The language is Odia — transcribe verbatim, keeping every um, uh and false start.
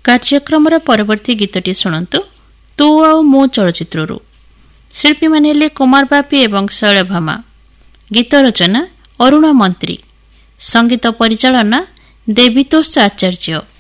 କାର୍ଯ୍ୟକ୍ରମର ପରବର୍ତ୍ତୀ ଗୀତଟି ଶୁଣନ୍ତୁ ତୁ ଆଉ ମୁଁ ଚଳଚ୍ଚିତ୍ରରୁ। ଶିଳ୍ପୀମାନେ ହେଲେ କୁମାର ବାପି ଏବଂ ଶୈଳଭାମା। ଗୀତ ରଚନା ଅରୁଣ ମନ୍ତ୍ରୀ, ସଙ୍ଗୀତ ପରିଚାଳନା ଦେବୀତୋଷ ଆଚାର୍ଯ୍ୟ।